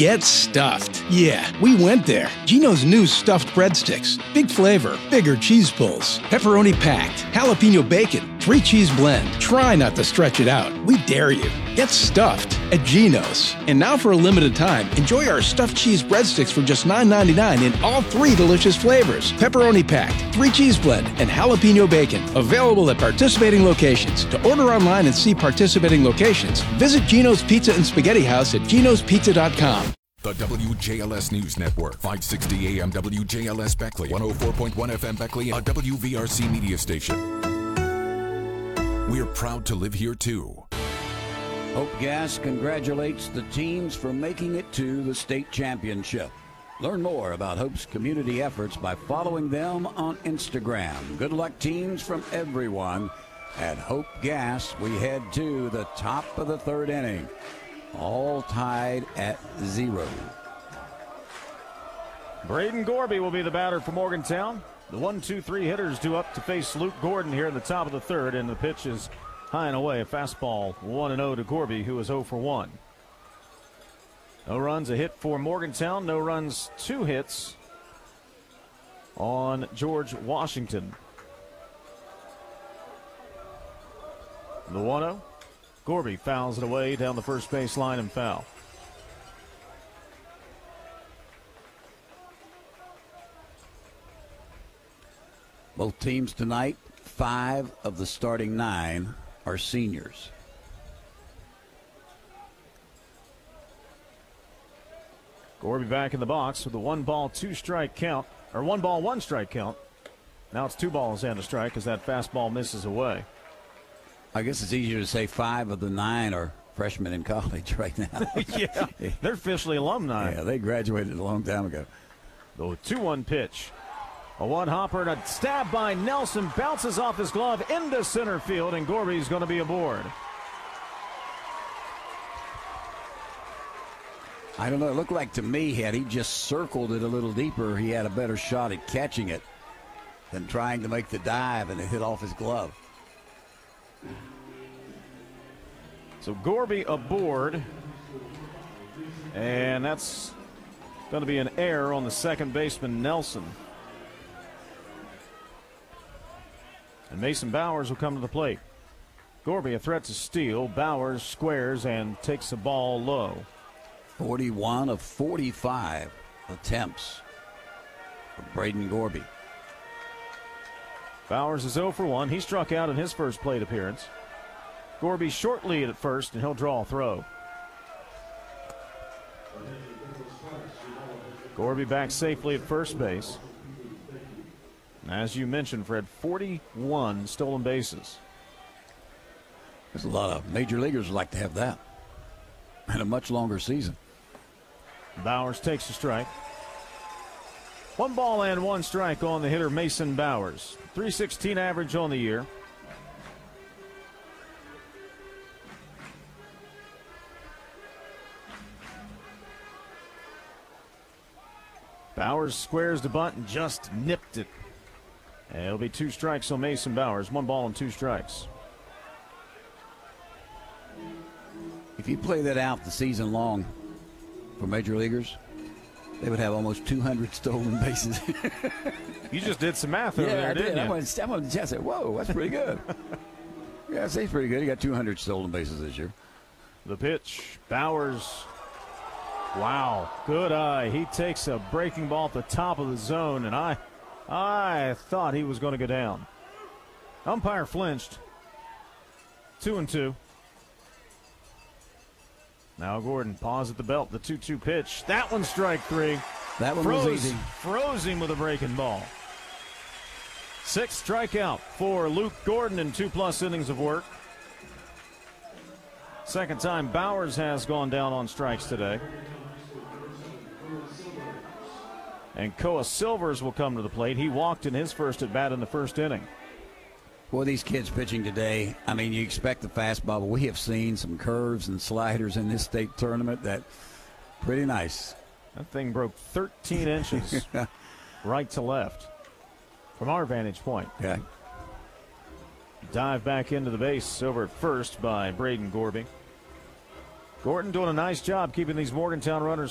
Get stuffed. Yeah, we went there. Geno's new stuffed breadsticks. Big flavor, bigger cheese pulls, pepperoni packed, jalapeno bacon, 3 cheese blend. Try not to stretch it out. We dare you. Get stuffed at Geno's. And now for a limited time, enjoy our stuffed cheese breadsticks for just $9.99 in all 3 delicious flavors. Pepperoni packed, 3 cheese blend, and jalapeno bacon. Available at participating locations. To order online and see participating locations, visit Geno's Pizza and Spaghetti House at genospizza.com. The WJLS News Network, 560 AM WJLS Beckley, 104.1 FM Beckley, a WVRC media station. We're proud to live here too. Hope Gas congratulates the teams for making it to the state championship. Learn more about Hope's community efforts by following them on Instagram. Good luck, teams, from everyone at Hope Gas. We head to the top of the 3rd inning. All tied at 0. Braden Gorby will be the batter for Morgantown. The 1-2-3 hitters due up to face Luke Gordon here in the top of the 3rd, and the pitch is high and away. A fastball 1-0 to Gorby, who is 0 for 1. No runs, a hit for Morgantown. No runs, 2 hits on George Washington. The 1-0. Gorby fouls it away down the first base line and foul. Both teams tonight, 5 of the starting 9 are seniors. Gorby back in the box with a 1-ball, 2-strike count, or 1-ball, 1-strike count. Now it's 2 balls and a strike as that fastball misses away. I guess it's easier to say 5 of the 9 are freshmen in college right now. Yeah, they're officially alumni. Yeah, they graduated a long time ago. The 2-1 pitch. A one-hopper and a stab by Nelson. Bounces off his glove into center field, and Gorby's going to be aboard. I don't know. It looked like to me, had he just circled it a little deeper, he had a better shot at catching it than trying to make the dive, and it hit off his glove. So Gorby aboard, and that's going to be an error on the second baseman, Nelson. And Mason Bowers will come to the plate. Gorby a threat to steal. Bowers squares and takes the ball low. 41 of 45 attempts for Braden Gorby. Bowers is 0 for 1. He struck out in his first plate appearance. Gorby short lead at first, and he'll draw a throw. Gorby back safely at first base. As you mentioned, Fred, 41 stolen bases. There's a lot of major leaguers would like to have that. And a much longer season. Bowers takes a strike. 1 ball and 1 strike on the hitter, Mason Bowers. .316 average on the year. Bowers squares the bunt and just nipped it. And it'll be 2 strikes on Mason Bowers. 1 ball and 2 strikes. If you play that out the season long for major leaguers, they would have almost 200 stolen bases. You just did some math over there, I didn't did. you? I'm on the chest. I said, whoa, that's pretty good. Yeah, he's pretty good. He got 200 stolen bases this year. The pitch. Bowers. Wow. Good eye. He takes a breaking ball at the top of the zone, and I thought he was going to go down. Umpire flinched. 2-2. Now Gordon paws at the belt. The 2-2 pitch. That one's strike 3. That one was easy. Froze him with a breaking ball. 6th strikeout for Luke Gordon in 2+ innings of work. Second time Bowers has gone down on strikes today. And Koa Silvers will come to the plate. He walked in his first at bat in the first inning. Boy, these kids pitching today, I mean, you expect the fastball, but we have seen some curves and sliders in this state tournament that pretty nice. That thing broke 13 inches right to left from our vantage point. Yeah. Dive back into the base over at first by Braden Gorby. Gordon doing a nice job keeping these Morgantown runners